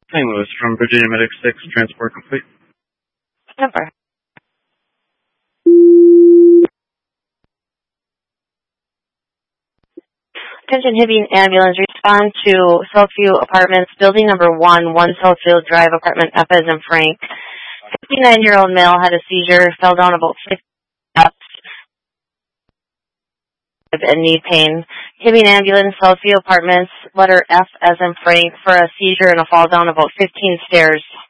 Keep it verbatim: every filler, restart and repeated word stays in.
Saint Louis from Virginia Medic six, transport complete. Number. Attention Hibbing Ambulance, respond to Southview Apartments, building number one, one Southfield Drive, apartment F as in Frank. fifty-nine-year-old male had a seizure, fell down about fifty steps, and knee pain. Hibbing Ambulance, Southview Apartments, letter F as in Frank, for a seizure and a fall down about fifteen stairs.